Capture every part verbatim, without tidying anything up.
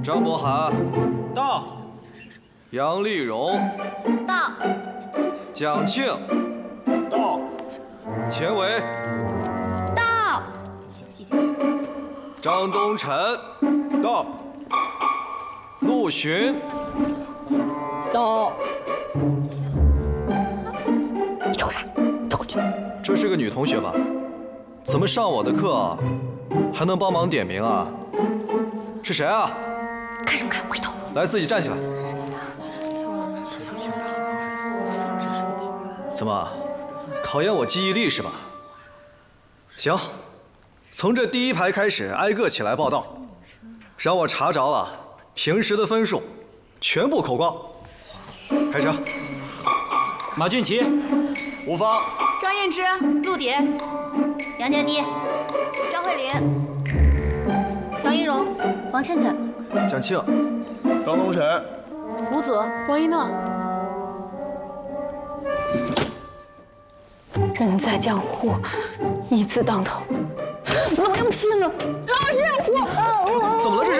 张博涵， 到。 杨丽蓉， 到。 蒋庆， 到。 钱伟， 到。 张东晨， 到。 陆巡， 到。 你瞅啥？走过去。 这是个女同学吧？怎么上我的课还能帮忙点名啊？是谁啊？ 看什么看？回头。 来，自己站起来。怎么，考验我记忆力是吧？行，从这第一排开始，挨个起来报道，让我查着了，平时的分数全部扣光。开始。 马俊奇， 吴芳， 张燕之、陆蝶、 杨佳妮、 张慧琳、 杨一荣、王倩倩、 蒋庆、 张东晨、 吴泽、 王一诺。人在江湖，一字当头。我要拼了！老师，我怎么了这是？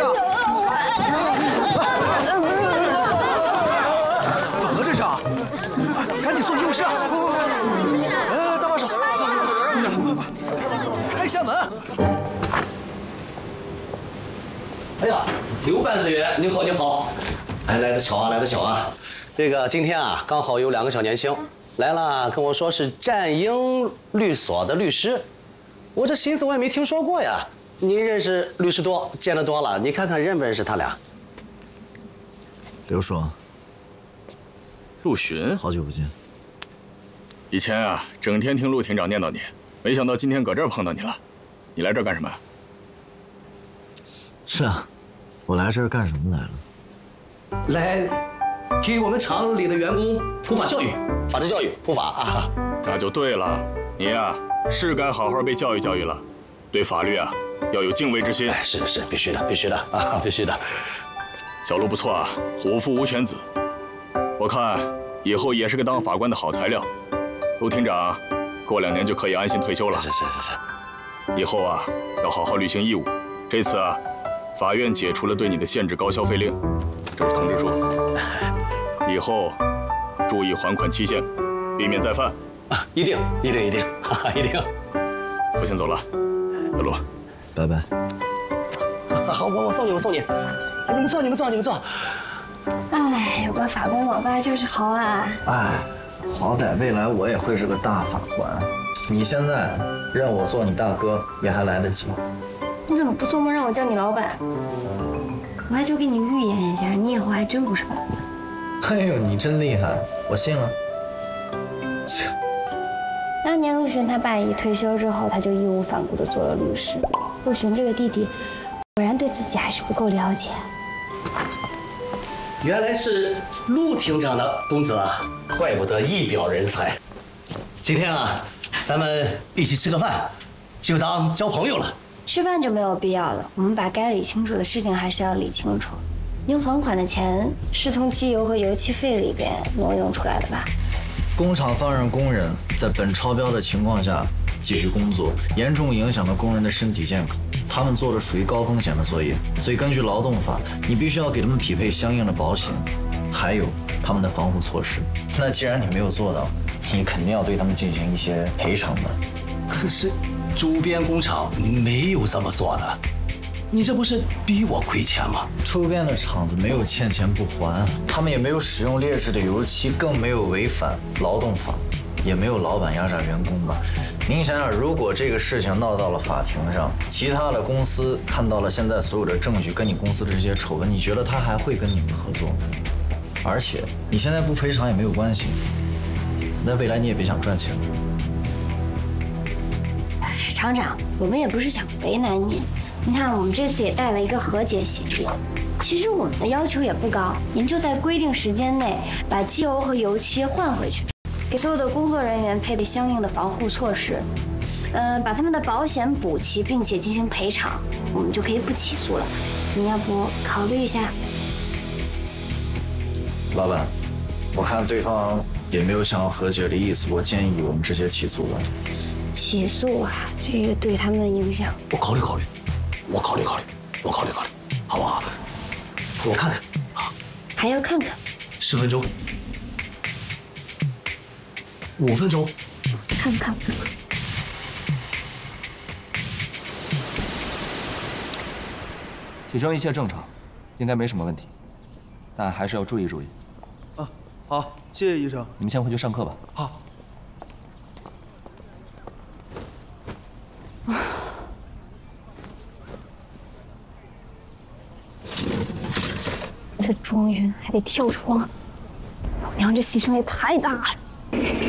怎么了这是？赶紧送医务室！哎，大把手，快快，开下门！ 哎呀，刘办事员，你好，你好。哎，来得巧啊，来得巧啊。这个今天啊，刚好有两个小年轻来了，跟我说是战鹰律所的律师。我这心思我也没听说过呀。您认识律师多，见得多了，你看看认不认识他俩？ 刘爽， 陆巡， 好久不见。 以前啊，整天听陆厅长念叨你，没想到今天搁这儿碰到你了。你来这儿干什么？ 是啊，我来这儿干什么来了？ 来，给我们厂里的员工普法教育，法治教育，普法啊。 那就对了，你呀、啊、是该好好被教育教育了，对法律啊要有敬畏之心。 哎，是是，必须的，必须的啊，必须的。 小陆不错啊，虎父无犬子，我看以后也是个当法官的好材料。陆厅长，过两年就可以安心退休了。 是是是是。 以后啊，要好好履行义务。这次啊，法院解除了对你的限制高消费令，这是通知书。以后注意还款期限，避免再犯。 啊，一定一定一定，哈哈，一定。 我先走了，小陆， 拜拜。 好，我我送你，我送你。你们坐，你们坐，你们坐。 哎，有个法官老爸就是好啊。 哎，好歹未来我也会是个大法官。你现在让我做你大哥也还来得及。 你怎么不做梦让我叫你老板？我还就给你预言一下，你以后还真不是法官。 哎呦，你真厉害，我信了。切。 当年陆巡他爸一退休之后，他就义无反顾地做了律师。陆巡这个弟弟，果然对自己还是不够了解。 原来是陆厅长的公子啊，怪不得一表人才。今天啊，咱们一起吃个饭，就当交朋友了。 吃饭就没有必要了，我们把该理清楚的事情还是要理清楚。您还款的钱是从机油和油漆费里边挪用出来的吧？ 工厂放任工人在本超标的情况下继续工作，严重影响了工人的身体健康。他们做的属于高风险的作业，所以根据劳动法，你必须要给他们匹配相应的保险，还有他们的防护措施。那既然你没有做到，你肯定要对他们进行一些赔偿的。 可是周边工厂没有这么做的，你这不是逼我亏钱吗？ 周边的厂子没有欠钱不还，他们也没有使用劣质的油漆，更没有违反劳动法，也没有老板压榨员工吧？您想想，如果这个事情闹到了法庭上，其他的公司看到了现在所有的证据跟你公司的这些丑闻，你觉得他还会跟你们合作吗？而且你现在不赔偿也没有关系，那未来你也别想赚钱了。 厂长，我们也不是想为难您。你看，我们这次也带了一个和解协议。其实我们的要求也不高，您就在规定时间内把机油和油漆换回去，给所有的工作人员配备相应的防护措施，呃，把他们的保险补齐，并且进行赔偿，我们就可以不起诉了。您要不考虑一下？ 老板，我看对方也没有想要和解的意思，我建议我们直接起诉吧。 起诉啊，这个对他们的影响， 我考虑考虑，我考虑考虑，我考虑考虑，好不好？ 我看看。 还要看看。 十分钟。五分钟。 看看。 体征一切正常，应该没什么问题，但还是要注意注意。 啊，好，谢谢医生。 你们先回去上课吧。 好。 这庄云还得跳窗，老娘这牺牲也太大了。